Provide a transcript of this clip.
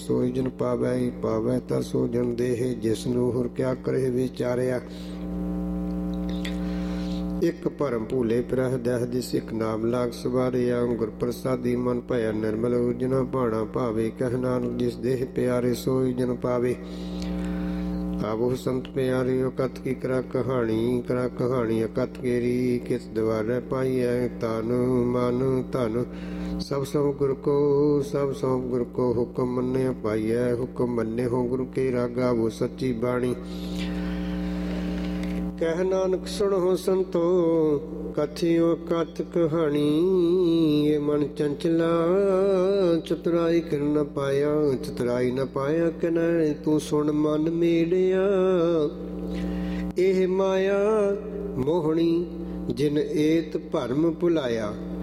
सोई जन पावै ही पावै ता सो जन देहे जिसनु हुर क्या करे विचारिया। एक भरम भूले प्रह दह दिस एक नाम लाग सवारिया। गुर प्रसादी मन भया निर्मल उजना भाणा भावे कह नानक जिस देह प्यारे सोई जन पावे। आवो संत प्यारियो कत की करा कहानी अकत केरी किस द्वारे पाई है तन मन धन सब गुरु को सब गुरु को हुक्म मन्ने पाई है। हुक्म मन्ने हो गुरु के रागा वो सच्ची बाणी। कह नानक सुनो संतो कथियो कथ कहानी। ये मन चंचला चतुराई कर न पाया चतुराई न पाया कन तू सुन मन मेड़िया। एह माया मोहनी जिन एत भरम भुलाया